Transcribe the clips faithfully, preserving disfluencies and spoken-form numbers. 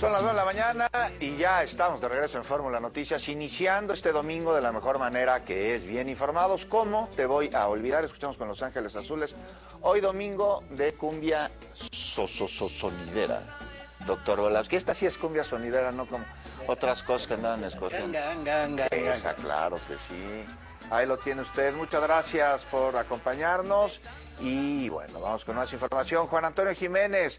Son las nueve de la mañana y ya estamos de regreso en Fórmula Noticias, iniciando este domingo de la mejor manera, que es bien informados. ¿Cómo te voy a olvidar? Escuchamos con Los Ángeles Azules. Hoy domingo de cumbia so, so, so, sonidera. Doctor Volavsky, esta sí es cumbia sonidera, no como otras cosas que andaban escogiendo. Esa, claro que sí. Ahí lo tiene usted. Muchas gracias por acompañarnos. Y bueno, vamos con más información. Juan Antonio Jiménez,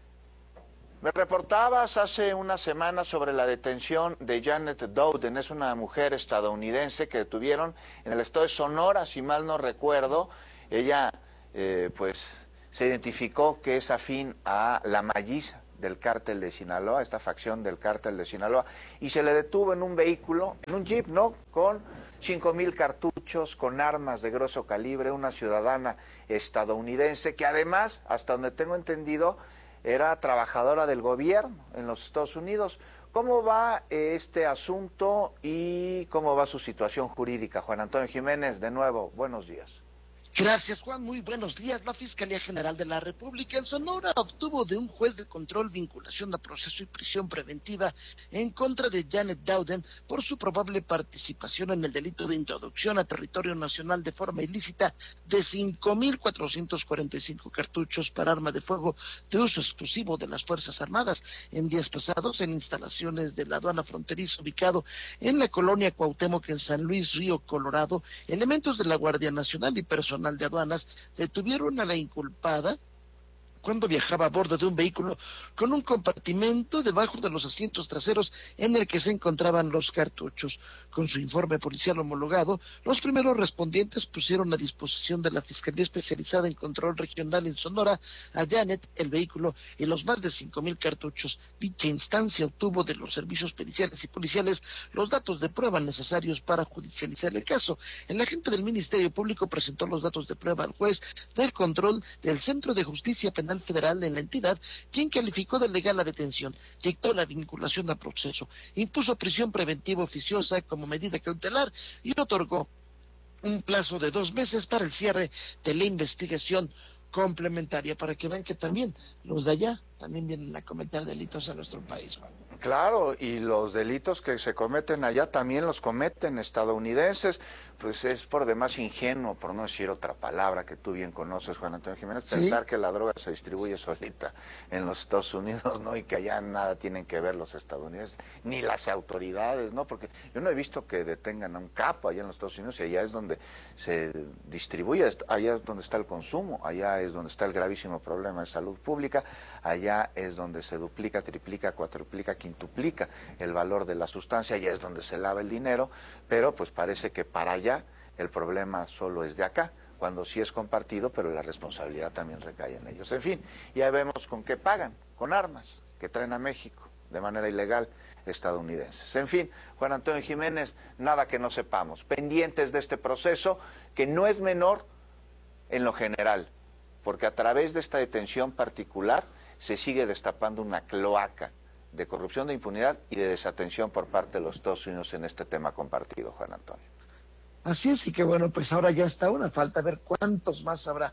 me reportabas hace una semana sobre la detención de Janet Dowden. Es una mujer estadounidense que detuvieron en el estado de Sonora, si mal no recuerdo. Ella, eh, pues, se identificó que es afín a la Malliza del cártel de Sinaloa, esta facción del cártel de Sinaloa, y se le detuvo en un vehículo, en un jeep, ¿no?, con cinco mil cartuchos, con armas de grueso calibre, una ciudadana estadounidense que además, hasta donde tengo entendido, era trabajadora del gobierno en los Estados Unidos. ¿Cómo va este asunto y cómo va su situación jurídica? Juan Antonio Jiménez, de nuevo, buenos días. Gracias, Juan. Muy buenos días. La Fiscalía General de la República en Sonora obtuvo de un juez de control vinculación a proceso y prisión preventiva en contra de Janet Dowden por su probable participación en el delito de introducción a territorio nacional de forma ilícita de cinco mil cuatrocientos cuarenta y cinco cartuchos para arma de fuego de uso exclusivo de las Fuerzas Armadas en días pasados en instalaciones de la aduana fronteriza ubicado en la colonia Cuauhtémoc en San Luis Río Colorado. Elementos de la Guardia Nacional y personal de aduanas detuvieron a la inculpada cuando viajaba a bordo de un vehículo con un compartimento debajo de los asientos traseros en el que se encontraban los cartuchos. Con su informe policial homologado, los primeros respondientes pusieron a disposición de la Fiscalía Especializada en Control Regional en Sonora a Janet, el vehículo y los más de cinco mil cartuchos. Dicha instancia obtuvo de los servicios periciales y policiales los datos de prueba necesarios para judicializar el caso. El agente del Ministerio Público presentó los datos de prueba al juez del control del Centro de Justicia Penal Federal en la entidad, quien calificó de legal la detención, dictó la vinculación a proceso, impuso prisión preventiva oficiosa como medida cautelar y otorgó un plazo de dos meses para el cierre de la investigación complementaria, para que vean que también los de allá también vienen a cometer delitos a nuestro país, Juan. Claro, y los delitos que se cometen allá también los cometen estadounidenses. Pues es por demás ingenuo, por no decir otra palabra que tú bien conoces, Juan Antonio Jiménez, ¿sí?, pensar que la droga se distribuye solita en los Estados Unidos, ¿no? Y que allá nada tienen que ver los estadounidenses, ni las autoridades, ¿no? Porque yo no he visto que detengan a un capo allá en los Estados Unidos, y allá es donde se distribuye, allá es donde está el consumo, allá es donde está el gravísimo problema de salud pública, allá es donde se duplica, triplica, cuatriplica, quintuplica el valor de la sustancia, allá es donde se lava el dinero, pero pues parece que para allá el problema solo es de acá, cuando sí es compartido, pero la responsabilidad también recae en ellos. En fin, ya vemos con qué pagan, con armas que traen a México de manera ilegal estadounidenses. En fin, Juan Antonio Jiménez, nada que no sepamos, pendientes de este proceso que no es menor en lo general, porque a través de esta detención particular se sigue destapando una cloaca de corrupción, de impunidad y de desatención por parte de los Estados Unidos en este tema compartido, Juan Antonio. Así es, y que bueno, pues ahora ya está una, falta ver cuántos más habrá.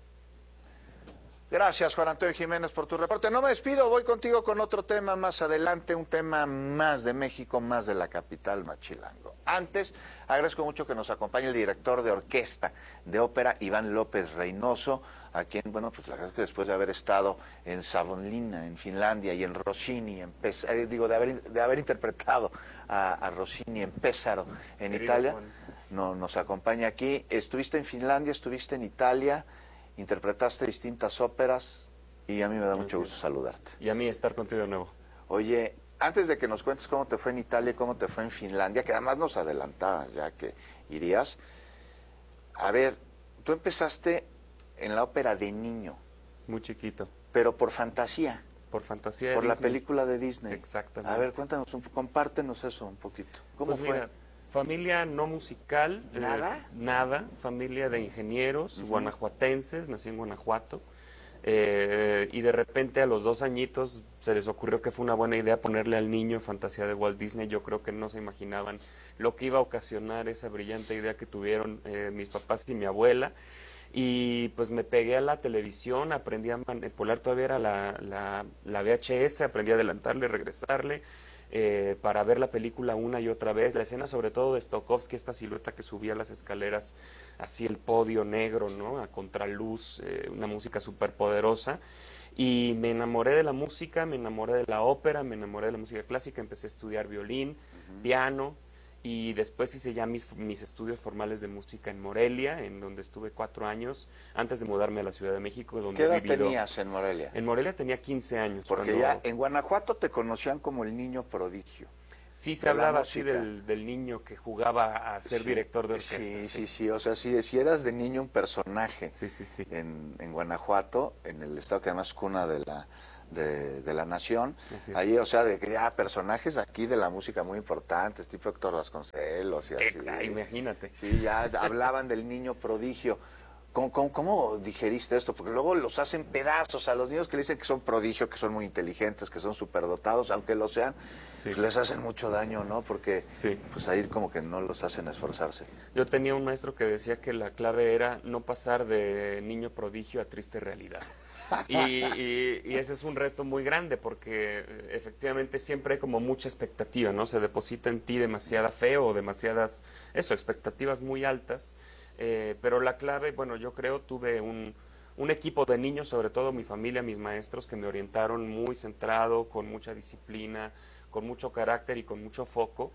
Gracias, Juan Antonio Jiménez, por tu reporte. No me despido, voy contigo con otro tema más adelante, un tema más de México, más de la capital, más chilango. Antes, agradezco mucho que nos acompañe el director de orquesta de ópera, Iván López Reynoso, a quien, bueno, pues la verdad es que después de haber estado en Savonlinna, en Finlandia, y en Rossini, en Pes eh, digo, de haber, de haber interpretado a, a Rossini en Pésaro, en Querido Italia, Juan. No, nos acompaña aquí. Estuviste en Finlandia, estuviste en Italia, interpretaste distintas óperas y a mí me da mucho gusto saludarte. Y a mí estar contigo de nuevo. Oye, antes de que nos cuentes cómo te fue en Italia y cómo te fue en Finlandia, que además nos adelantabas ya que irías, a ver, tú empezaste en la ópera de niño. Muy chiquito. Pero por fantasía. Por fantasía de Por Disney. la película de Disney. Exactamente. A ver, cuéntanos, un, compártenos eso un poquito. ¿Cómo pues fue? Mira, familia no musical. ¿Nada? Eh, nada. Familia de ingenieros, uh-huh, guanajuatenses, nací en Guanajuato. Eh, y de repente a los dos añitos se les ocurrió que fue una buena idea ponerle al niño fantasía de Walt Disney. Yo creo que no se imaginaban lo que iba a ocasionar esa brillante idea que tuvieron eh, mis papás y mi abuela. Y pues me pegué a la televisión, aprendí a manipular, todavía era la, la, la V H S, aprendí a adelantarle, regresarle, eh, para ver la película una y otra vez. La escena sobre todo de Stokowski, esta silueta que subía las escaleras, así el podio negro, ¿no? A contraluz, eh, una música súper poderosa. Y me enamoré de la música, me enamoré de la ópera, me enamoré de la música clásica, empecé a estudiar violín, uh-huh. piano, y después hice ya mis, mis estudios formales de música en Morelia, en donde estuve cuatro años, antes de mudarme a la Ciudad de México. Donde ¿Qué edad he vivido... tenías en Morelia? En Morelia tenía quince años. Porque cuando... ya en Guanajuato te conocían como el niño prodigio. Sí, se hablaba así del, del niño que jugaba a ser sí, director de orquesta. Sí, sí, sí, sí, o sea, si, si eras de niño un personaje sí, sí, sí. En, en Guanajuato, en el estado que además es cuna de la, de, de la nación, ahí, o sea, de que ya personajes aquí de la música muy importantes, tipo Héctor Vasconcelos y así. Eh, imagínate. Sí, ya hablaban del niño prodigio. ¿Cómo, cómo, ¿Cómo digeriste esto? Porque luego los hacen pedazos a los niños que le dicen que son prodigio, que son muy inteligentes, que son superdotados, aunque lo sean, sí. pues les hacen mucho daño, ¿no? Porque sí. pues ahí como que no los hacen esforzarse. Yo tenía un maestro que decía que la clave era no pasar de niño prodigio a triste realidad. Y, y, y ese es un reto muy grande porque efectivamente siempre hay como mucha expectativa, ¿no? Se deposita en ti demasiada fe o demasiadas, eso, expectativas muy altas. Eh, pero la clave, bueno, yo creo, tuve un, un equipo de niños, sobre todo mi familia, mis maestros, que me orientaron muy centrado, con mucha disciplina, con mucho carácter y con mucho foco.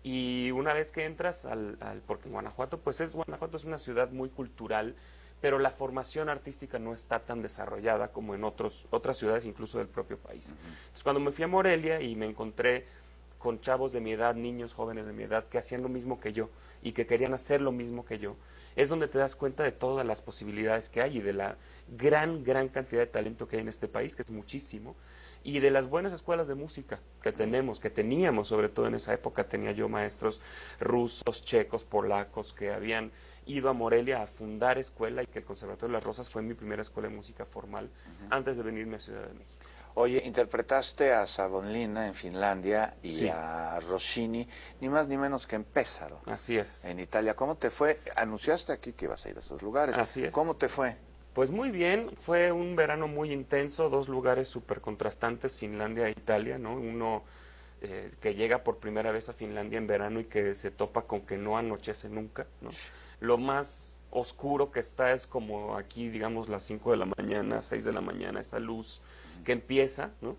Y una vez que entras al, al porque en Guanajuato, pues es Guanajuato es una ciudad muy cultural, pero la formación artística no está tan desarrollada como en otros, otras ciudades, incluso del propio país. Uh-huh. Entonces, cuando me fui a Morelia y me encontré con chavos de mi edad, niños jóvenes de mi edad, que hacían lo mismo que yo y que querían hacer lo mismo que yo, es donde te das cuenta de todas las posibilidades que hay y de la gran, gran cantidad de talento que hay en este país, que es muchísimo, y de las buenas escuelas de música que tenemos, que teníamos, sobre todo en esa época tenía yo maestros rusos, checos, polacos, que habían ido a Morelia a fundar escuela, y que el Conservatorio de las Rosas fue mi primera escuela de música formal uh-huh. antes de venirme a Ciudad de México. Oye, interpretaste a Savonlinna en Finlandia y sí. a Rossini, ni más ni menos que en Pesaro. Así es. En Italia. ¿Cómo te fue? Anunciaste aquí que ibas a ir a esos lugares. Así es. ¿Cómo te fue? Pues muy bien, fue un verano muy intenso, dos lugares súper contrastantes, Finlandia e Italia, ¿no? Uno eh, que llega por primera vez a Finlandia en verano y que se topa con que no anochece nunca, ¿no? Lo más oscuro que está es como aquí, digamos, las cinco de la mañana, seis de la mañana, esa luz que empieza, ¿no?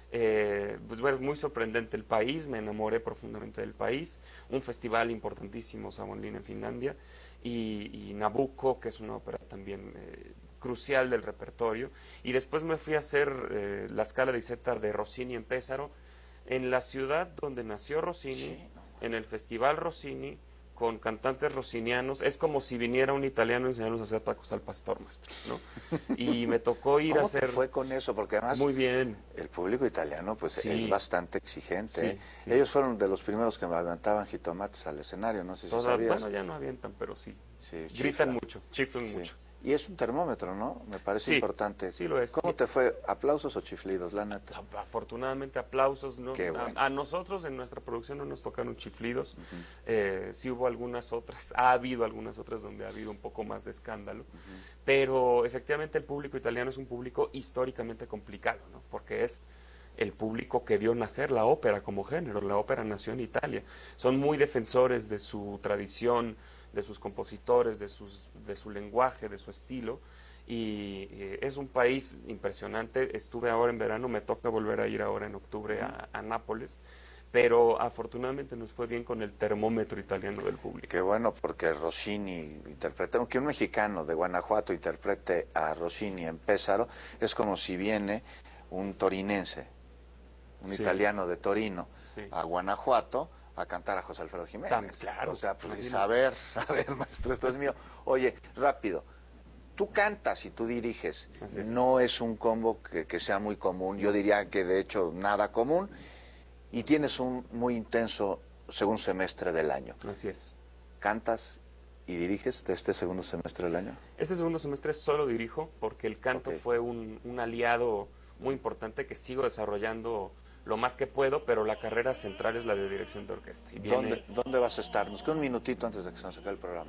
Eh, pues bueno, muy sorprendente el país, me enamoré profundamente del país, un festival importantísimo, Savonlinna en Finlandia, y, y Nabucco, que es una ópera también eh, crucial del repertorio, y después me fui a hacer eh, la Scala di Zeta de Rossini en Pesaro, en la ciudad donde nació Rossini, sí, no. en el Festival Rossini, con cantantes rossinianos. Es como si viniera un italiano a enseñarnos a hacer tacos al pastor, maestro, ¿no? Y me tocó ir ¿Cómo a hacer... ¿Cómo te fue con eso? Porque además muy bien. El público italiano pues sí. es bastante exigente. Sí, ¿eh? sí. Ellos fueron de los primeros que me avientaban jitomates al escenario, no sé si Toda, sabías. Bueno, ya no avientan, pero sí. sí Gritan chiflan. mucho, chiflan sí. mucho. Y es un termómetro, ¿no? Me parece sí, importante. Sí lo es. ¿Cómo te fue? ¿Aplausos o chiflidos, la neta? Afortunadamente aplausos, ¿no? Qué bueno. a, a nosotros en nuestra producción no nos tocaron chiflidos. Uh-huh. eh, sí hubo algunas otras, ha habido algunas otras donde ha habido un poco más de escándalo. Uh-huh. Pero efectivamente el público italiano es un público históricamente complicado, ¿no? Porque es el público que vio nacer la ópera como género. La ópera nació en Italia. Son muy defensores de su tradición, de sus compositores, de, sus, de su lenguaje, de su estilo, y eh, es un país impresionante. Estuve ahora en verano, me toca volver a ir ahora en octubre a, a Nápoles, pero afortunadamente nos fue bien con el termómetro italiano del público. Qué bueno, porque Rossini interpretaron, que un mexicano de Guanajuato interprete a Rossini en Pesaro, es como si viene un torinense, un sí. italiano de Torino, sí. a Guanajuato, a cantar a José Alfredo Jiménez. Tan claro. O sea, pues a ver, a ver, maestro, esto es mío. Oye, rápido, tú cantas y tú diriges. Es. No es un combo que, que sea muy común, yo diría que de hecho nada común, y tienes un muy intenso segundo semestre del año. Así es. ¿Cantas y diriges de este segundo semestre del año? Este segundo semestre solo dirijo, porque el canto okay. fue un, un aliado muy importante que sigo desarrollando lo más que puedo, pero la carrera central es la de dirección de orquesta. Y viene... ¿Dónde, ¿Dónde vas a estar? Nos queda un minutito antes de que se nos acabe el programa.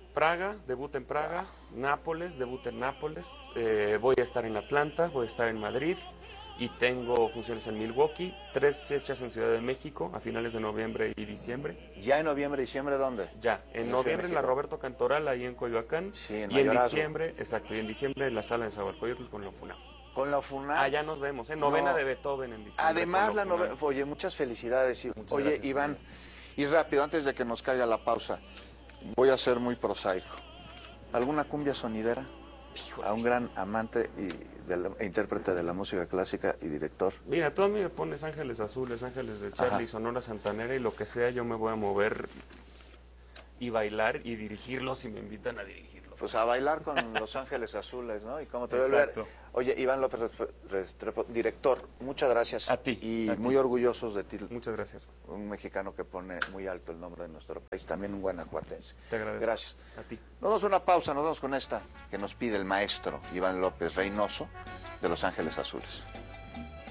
Praga, debut en Praga, Nápoles, debut en Nápoles, eh, voy a estar en Atlanta, voy a estar en Madrid y tengo funciones en Milwaukee, tres fechas en Ciudad de México a finales de noviembre y diciembre. ¿Ya en noviembre, diciembre dónde? Ya, en, en noviembre en la Roberto Cantoral, ahí en Coyoacán, sí, en y en diciembre, exacto, y en diciembre en la sala de Zahualcóyotl con la FUNAM. Con la FUNAM. Allá nos vemos, ¿eh? Novena no. de Beethoven en diciembre. Además, la novena. Oye, muchas felicidades. Muchas Oye, gracias, Iván, María. y rápido, antes de que nos caiga la pausa, voy a ser muy prosaico. ¿Alguna cumbia sonidera? Híjole. A un gran amante y de la, e intérprete de la música clásica y director. Mira, tú a mí me pones Ángeles Azules, Ángeles de Charlie, Ajá. Sonora Santanera y lo que sea, yo me voy a mover y bailar y dirigirlos si me invitan a dirigirlos. Pues a bailar con Los Ángeles Azules, ¿no? Y cómo te voy a ver. Oye, Iván López Restrepo, director, muchas gracias. A ti. Y a muy ti. orgullosos de ti. Muchas gracias. Un mexicano que pone muy alto el nombre de nuestro país, también un guanajuatense. Te agradezco. Gracias. A ti. Nos damos una pausa, nos vamos con esta que nos pide el maestro Iván López Reynoso de Los Ángeles Azules.